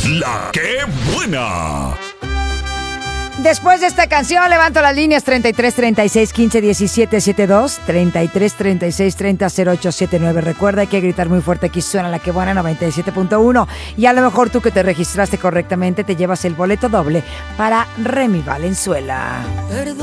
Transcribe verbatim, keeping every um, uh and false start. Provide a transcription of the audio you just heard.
La que buena. Después de esta canción, levanto las líneas treinta y tres, treinta y seis, quince, diecisiete, setenta y dos, treinta y tres, treinta y seis, treinta, cero ocho setenta y nueve. Recuerda, hay que gritar muy fuerte. Aquí suena La que buena noventa y siete punto uno. Y a lo mejor tú que te registraste correctamente te llevas el boleto doble para Remy Valenzuela. Perdón.